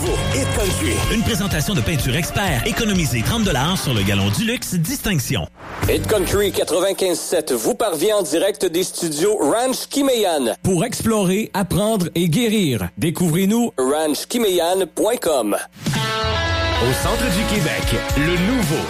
nouveau Hit Country. Une présentation de Peinture Expert. Économisez 30$ sur le galon du luxe Distinction. Hit Country 95.7 vous parvient en direct des studios Ranch Kimeyan. Pour explorer, apprendre et guérir, découvrez-nous ranchkimeyan.com. Au centre du Québec, le nouveau